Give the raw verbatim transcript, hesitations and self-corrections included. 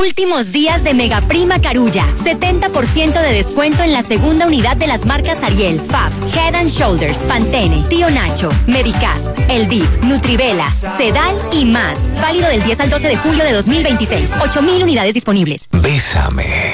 Últimos días de Mega Prima Carulla. setenta por ciento de descuento en la segunda unidad de las marcas Ariel, Fab, Head and Shoulders, Pantene, Tío Nacho, Medicasp, Elviv, Nutrivela, Sedal y más. Válido del diez al doce de julio de dos mil veintiséis. ocho mil unidades disponibles. Bésame.